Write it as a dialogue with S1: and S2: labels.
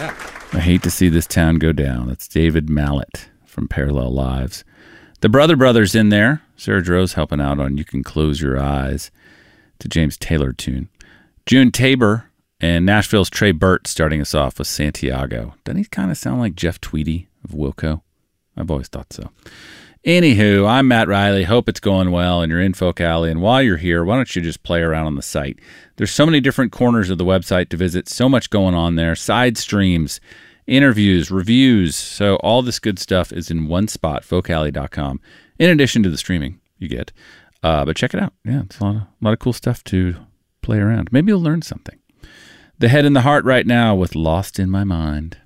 S1: I hate to see this town go down. That's David Mallet from Parallel Lives. The Brothers in there. Sarah Droz helping out on You Can Close Your Eyes. It's a James Taylor tune. June Tabor and Nashville's Trey Burt starting us off with Santiago. Doesn't he kind of sound like Jeff Tweedy of Wilco? I've always thought so. Anywho, I'm Matt Riley. Hope it's going well and you're in Folk Alley. And while you're here, why don't you just play around on the site? There's so many different corners of the website to visit. So much going on there. Side streams, interviews, reviews. So all this good stuff is in one spot, folkalley.com, in addition to the streaming you get. But check it out. Yeah, it's a lot of cool stuff to play around. Maybe you'll learn something. The Head and the Heart right now with Lost in My Mind.